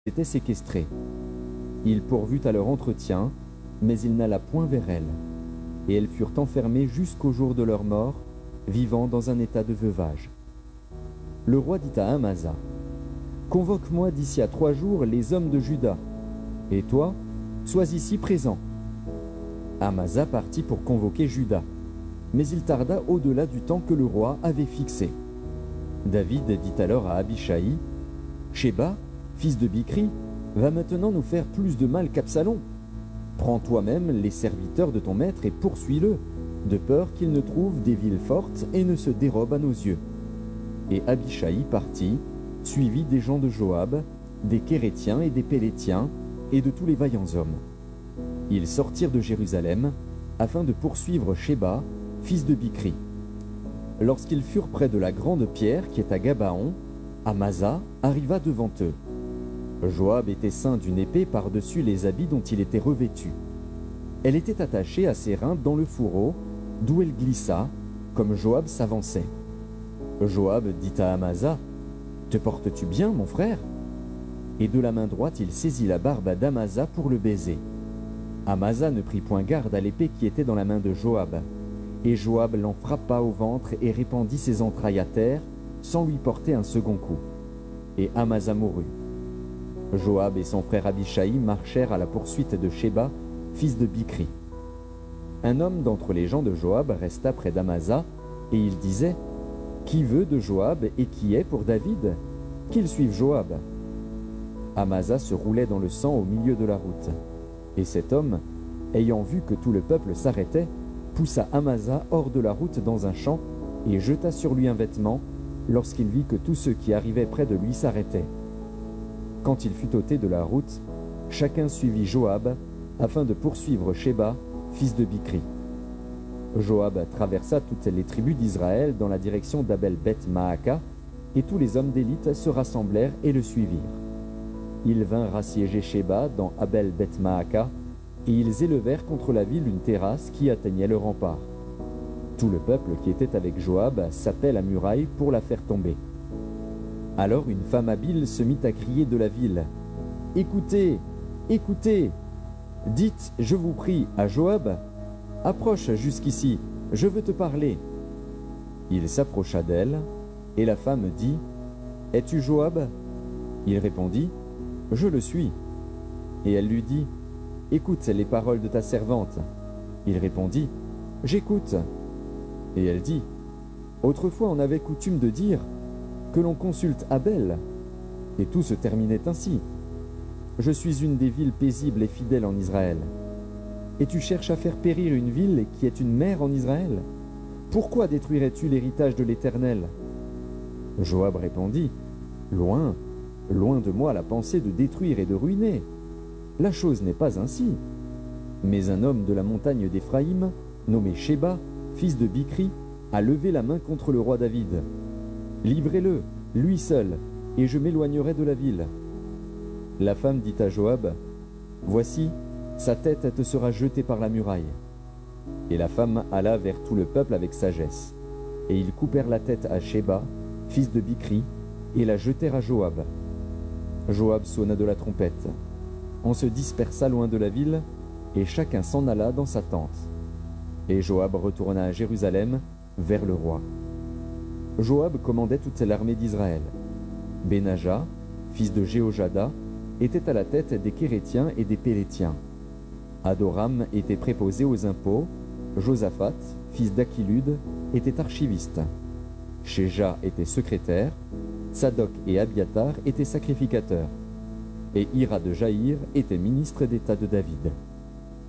étaient séquestrés. Il pourvut à leur entretien, mais il n'alla point vers elles. Et elles furent enfermées jusqu'au jour de leur mort, vivant dans un état de veuvage. Le roi dit à Amasa, « Convoque-moi d'ici à 3 jours les hommes de Juda, et toi, sois ici présent. » Amasa partit pour convoquer Juda, mais il tarda au-delà du temps que le roi avait fixé. David dit alors à Abishai, « Sheba, fils de Bichri, va maintenant nous faire plus de mal qu'Absalom. Prends toi-même les serviteurs de ton maître et poursuis-le, de peur qu'il ne trouve des villes fortes et ne se dérobe à nos yeux. » Et Abishai partit, suivi des gens de Joab, des Kérétiens et des Pélétiens, et de tous les vaillants hommes. Ils sortirent de Jérusalem, afin de poursuivre Sheba, fils de Bichri. Lorsqu'ils furent près de la grande pierre qui est à Gabaon, Amasa arriva devant eux. Joab était ceint d'une épée par-dessus les habits dont il était revêtu. Elle était attachée à ses reins dans le fourreau, d'où elle glissa, comme Joab s'avançait. Joab dit à Amasa, « Te portes-tu bien, mon frère ?» Et de la main droite il saisit la barbe d'Amasa pour le baiser. Amasa ne prit point garde à l'épée qui était dans la main de Joab. Et Joab l'en frappa au ventre et répandit ses entrailles à terre, sans lui porter un second coup. Et Amasa mourut. Joab et son frère Abishai marchèrent à la poursuite de Sheba, fils de Bichri. Un homme d'entre les gens de Joab resta près d'Amasa, et il disait, « Qui veut de Joab et qui est pour David? Qu'il suive Joab. » Amasa se roulait dans le sang au milieu de la route. Et cet homme, ayant vu que tout le peuple s'arrêtait, poussa Amasa hors de la route dans un champ et jeta sur lui un vêtement, lorsqu'il vit que tous ceux qui arrivaient près de lui s'arrêtaient. Quand il fut ôté de la route, chacun suivit Joab, afin de poursuivre Sheba, fils de Bichri. Joab traversa toutes les tribus d'Israël dans la direction d'Abel-Beth-Maaka, et tous les hommes d'élite se rassemblèrent et le suivirent. Ils vinrent assiéger Sheba dans Abel-Beth-Maaka, et ils élevèrent contre la ville une terrasse qui atteignait le rempart. Tout le peuple qui était avec Joab sapait la muraille pour la faire tomber. Alors une femme habile se mit à crier de la ville, « Écoutez, écoutez! Dites, je vous prie, à Joab, approche jusqu'ici, je veux te parler. » Il s'approcha d'elle, et la femme dit, « Es-tu Joab ?» Il répondit, « Je le suis. » Et elle lui dit, « Écoute les paroles de ta servante. » Il répondit, « J'écoute. » Et elle dit, « Autrefois on avait coutume de dire que l'on consulte Abel. » Et tout se terminait ainsi. « Je suis une des villes paisibles et fidèles en Israël. Et tu cherches à faire périr une ville qui est une mère en Israël? Pourquoi détruirais-tu l'héritage de l'Éternel? » Joab répondit, « Loin, loin de moi la pensée de détruire et de ruiner. La chose n'est pas ainsi. Mais un homme de la montagne d'Éphraïm, nommé Sheba, fils de Bichri, a levé la main contre le roi David. Livrez-le, lui seul, et je m'éloignerai de la ville. » La femme dit à Joab, « Voici, sa tête te sera jetée par la muraille. » Et la femme alla vers tout le peuple avec sagesse. Et ils coupèrent la tête à Sheba, fils de Bichri, et la jetèrent à Joab. Joab sonna de la trompette. On se dispersa loin de la ville, et chacun s'en alla dans sa tente. Et Joab retourna à Jérusalem, vers le roi. Joab commandait toute l'armée d'Israël. Benaja, fils de Jéhojada, était à la tête des Kérétiens et des Pélétiens. Adoram était préposé aux impôts. Josaphat, fils d'Achilud, était archiviste. Shéja était secrétaire. Sadok et Abiatar étaient sacrificateurs. Et Hira de Jaïr était ministre d'État de David.